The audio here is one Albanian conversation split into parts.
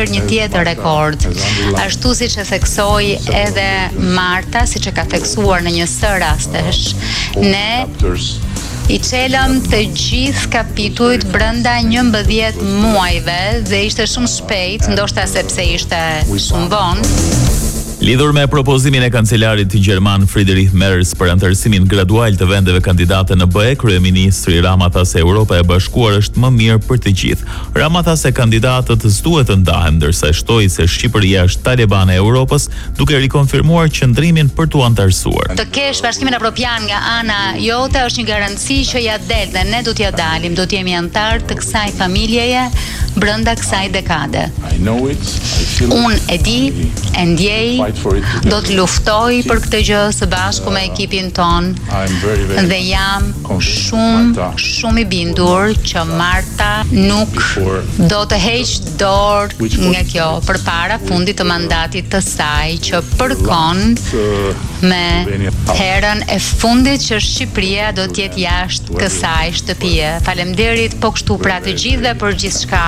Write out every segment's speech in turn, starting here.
bërë një tjetër rekord. Ashtu siç e theksoi edhe Marta, siç e ka theksuar në një sër rastesh, ne I çelëm të gjithë kapitujt brenda 11 muajve dhe ishte shumë shpejt, ndoshta sepse ishte shumë vonë. Lidhur me propozimin e kancelarit gjerman Friedrich Merz për antarësimin gradual të vendeve kandidate në BE, kryeministri Rama tha se Europa e Bashkuar është më mirë për të gjithë. Rama tha se kandidatët s'duhet të ndahen, ndërsa shtoi se Shqipëria është Talebane e Europës, duke rikonfirmuar qëndrimin për t'u antarësuar. Të kesh bashkimin evropian nga ana jote është një garanci që ja del dhe ne do t'ja dalim, do t'jemi antar të kësaj familjeje brenda kësaj dekade. Unë e di, e ndjej, do të luftoj për këtë gjë së bashku me ekipin ton dhe jam shumë I bindur që Marta nuk do të heq dorë nga kjo përpara fundit të mandatit të saj që përkon me herën e fundit që Shqipëria do të jetë jashtë kësaj shtëpie. Faleminderit po kështu pra të gjithëve për gjithçka.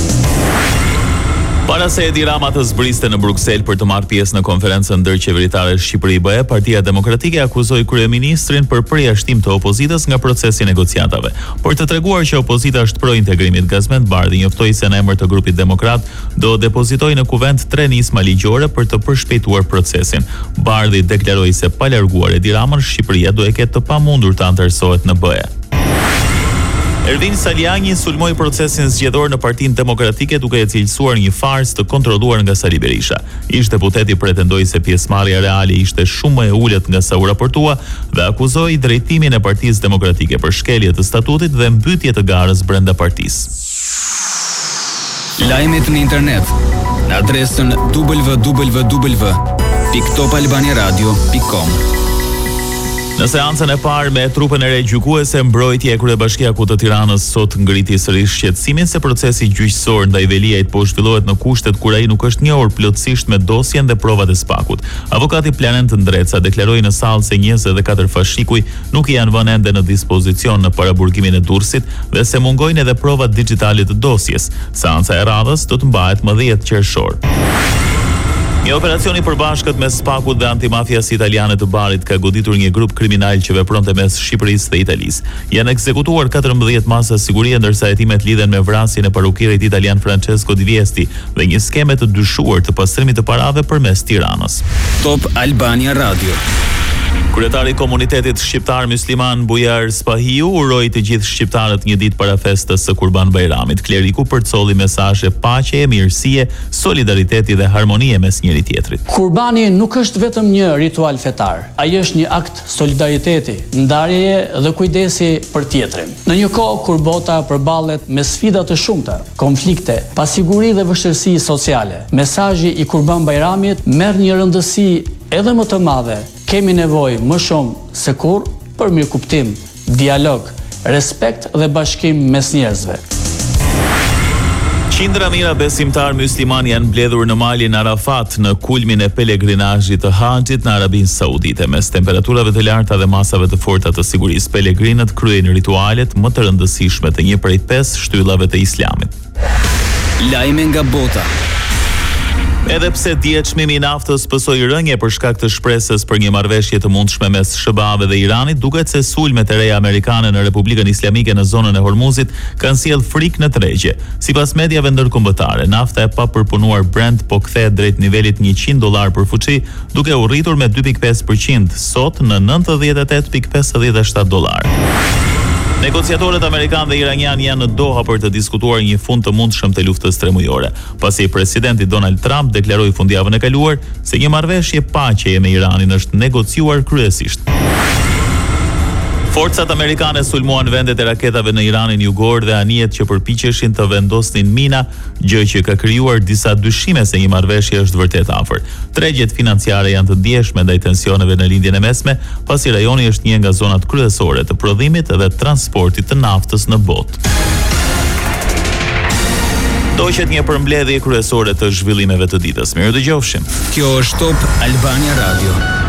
Para se Edi Rama të zbriste në Bruksel për të marrë pjesë në konferencën ndërqeveritare Shqipëri-BE, Partia Demokratike akuzoi kryeministrin për përjashtim të opozitës nga procesi I negociatave. Por të treguar që opozita është pro integrimit, Gazmend Bardhi njoftoi se në emër të grupit demokrat do depozitojë në kuvent 3 nisma ligjore për të përshpejtuar procesin. Bardhi deklaroi se pa larguar Edi Ramën, Shqipëria do e ketë të pamundur të antarësohet në BE. Ervin Saliani sulmoi procesin zgjedhor në Partinë Demokratike duke e cilësuar një farsë të kontrolluar nga Sali Berisha. Ish-deputeti pretendoi se pjesëmarrja reale ishte shumë më e ulët nga sa u raportua dhe akuzoi drejtimin e Partisë Demokratike për shkelje të statutit dhe mbytje të garës brenda partisë. Lajmet në internet në adresën www.topalbaniaradio.com. Në seancën e parë me trupën e re gjykuese, mbrojtja e kryebashkiakut të Tiranës sot ngriti sërish shqetësimin se procesi gjyqësor ndaj Veliajt po zhvillohet në kushtet kur ai nuk është njohur plotësisht me dosjen dhe provat e spakut. Avokati Planent Ndreca deklaroi në sallë se 24 fashikuj nuk janë vënë ende në dispozicion në paraburgimin e Durrësit dhe se mungojnë edhe provat digjitale të dosjes. Seanca e radhës do të mbahet më 10 qershor. Një operacion I përbashkët mes spakut dhe antimafias italiane të Barit ka goditur një grup kriminal që vepronte mes Shqipërisë dhe Italisë. Janë ekzekutuar 14 masa sigurie, ndërsa hetimet lidhen me vrasjen e parukierit italian Francesco Di Viesti dhe një skeme të dyshuar të pastrimit të parave përmes Tiranës. Top Albania Radio. Kryetari I komunitetit shqiptar musliman Bujar Spahiu uroi të gjithë shqiptarët një ditë para festës së Kurban Bajramit. Kleriku përcolli mesazhe paqeje, mirësie, solidariteti dhe harmonie mes njëri tjetrit. Kurbani nuk është vetëm një ritual fetar. Ai është një akt solidariteti, ndarjeje dhe kujdesi për tjetrin. Në një kohë kur bota përballet me sfida të shumta, konflikte, pasiguri dhe vështirësi sociale, mesazhi I Kurban Bajramit merr një rëndësi edhe më të madhe. Kemi nevojë më shumë se kurrë për mirëkuptim, dialog, respekt dhe bashkim mes njerëzve. Qindra mijëra besimtar musliman janë mbledhur në malin Arafat në kulmin e pelegrinazhit të Haxhit në Arabinë Saudite. Mes temperaturave të larta dhe masave të forta të sigurisë, pelegrinët kryejnë ritualet më të rëndësishme të një prej 5 shtyllave të Islamit. Lajme nga bota. Edhe pse dihet çmimi I naftës pësoi rënje për shkak të shpresës për një marrëveshje të mundshme mes SHBA-ve dhe Iranit, duket se sulmet e reja amerikane në Republikën Islamike në zonën e Hormuzit kanë sjellë frikë në tregje. Sipas mediave ndërkombëtare, nafta e papërpunuar Brent po kthehet drejt nivelit $100 për fuqi, duke u rritur me 2.5% sot në $98.57. Negociatorët amerikan dhe iranian janë në Doha për të diskutuar një fund të mundshëm të luftës tremujore, pasi presidenti Donald Trump deklaroi fundjavën e kaluar se një marrëveshje paqeje me Iranin është negociuar kryesisht. Forcat amerikane sulmuan vendet e raketave në Iranin jugor dhe anijet që përpiqeshin të vendosnin mina, gjë që ka krijuar disa dyshime se një marrëveshje është vërtet afër. Tregjet financiare janë të ndjeshme ndaj tensioneve në lindjen e mesme, pasi rajoni është një nga zonat kryesore të prodhimit dhe transportit të naftës në botë. Doqet një përmbledhje kryesore të zhvillimeve të ditës. Mirë dëgjofshim. Kjo është Top Albania Radio.